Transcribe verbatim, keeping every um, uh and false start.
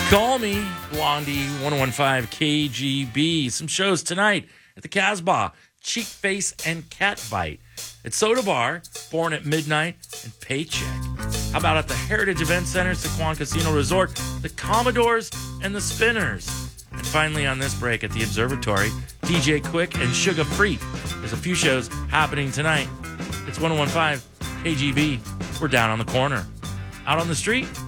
Call me, Blondie, ten fifteen K G B. Some shows tonight at the Casbah, Cheek Face and Cat Bite. At Soda Bar, Born at Midnight and Paycheck. How about at the Heritage Event Center, Sycuan Casino Resort, the Commodores and the Spinners. And finally on this break at the Observatory, D J Quick and Sugar Free. There's a few shows happening tonight. It's ten fifteen K G B. We're down on the corner. Out on the street,